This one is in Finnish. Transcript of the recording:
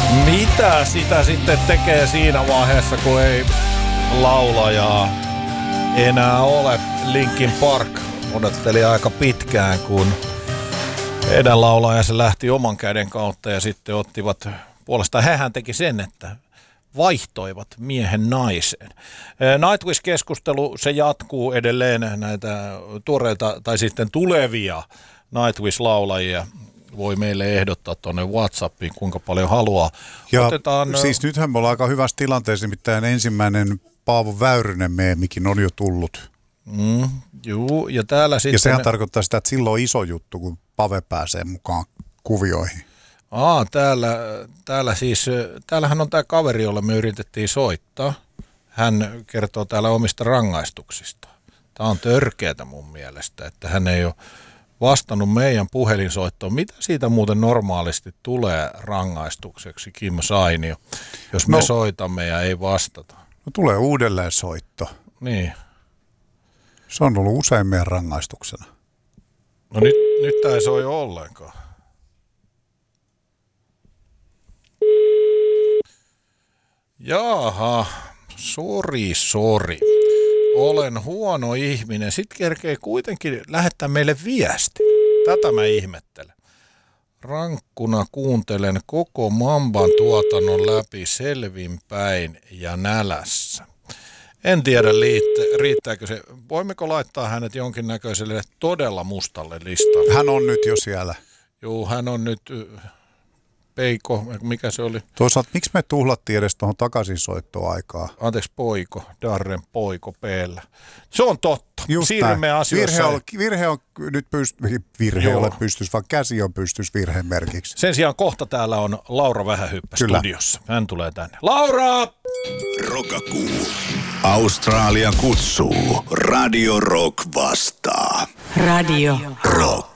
Mitä sitä sitten tekee siinä vaiheessa, kun ei laulajaa enää ole? Linkin Park odotteli aika pitkään, kun heidän laulajansa lähti oman käden kautta ja sitten ottivat puolestaan. Hehän teki sen, että vaihtoivat miehen naiseen. Nightwish-keskustelu, se jatkuu edelleen, näitä tuoreita tai sitten tulevia Nightwish-laulajia voi meille ehdottaa tuonne WhatsAppiin, kuinka paljon haluaa. Ja siis nythän me ollaan aika hyvässä tilanteessa, nimittäin ensimmäinen Paavo Väyrynen meemikin on jo tullut. Juu, ja täällä sitten... Ja sehän tarkoittaa sitä, että silloin on iso juttu, kun Pave pääsee mukaan kuvioihin. Täällä siis, täällähän on tämä kaveri, jolle me yritettiin soittaa. Hän kertoo täällä omista rangaistuksista. Tämä on törkeätä mun mielestä, että hän ei ole vastannut meidän puhelinsoittoon. Mitä siitä muuten normaalisti tulee rangaistukseksi, Kim Sainio, jos me soitamme ja ei vastata? No tulee uudelleen soitto. Niin. Se on ollut usein meidän rangaistuksena. No nyt tämä ei soi ollenkaan. Jaha, sori. Olen huono ihminen. Sitten kerkee kuitenkin lähettää meille viesti. Tätä mä ihmettelen. Rankkuna kuuntelen koko Mamban tuotannon läpi selvinpäin ja nälässä. En tiedä, riittääkö se. Voimmeko laittaa hänet jonkinnäköiselle todella mustalle listalle? Hän on nyt jo siellä. Joo, hän on nyt... Peiko, mikä se oli? Toisaalta, miksi me tuhlattiin edes tuohon takaisinsoittoaikaa? Anteeksi, Darren Poiko P-llä. Se on totta. Siirrymme asioissa. Virhe on nyt pystys, vaan käsi on pystys virheen merkiksi. Sen sijaan kohta täällä on Laura Vähähyppä studiossa. Hän tulee tänne. Laura! Rokakuu. Australia kutsuu. Radio Rock vastaa. Radio Rock.